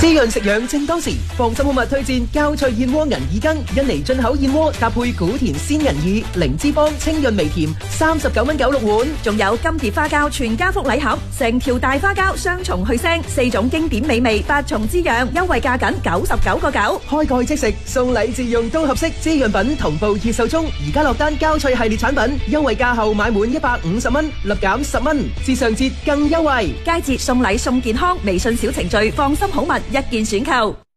滋潤食養正當時，放心好物推薦膠脆燕窩銀耳羹，印尼進口燕窩搭配古田鮮銀耳，零脂肪清潤微甜，39.96蚊碗。 仲有金蝶花膠全家福禮盒，成條大花膠雙重去腥，4種經典美味，8重滋養，優惠價僅99.9。 開蓋即食，送禮自用都合適。滋潤品同步熱售中，而家落單膠脆系列產品，優惠價後買滿150蚊，立減10蚊，至上節更優惠。 佳節送禮送健康，微信小程序放心好物一鍵選購。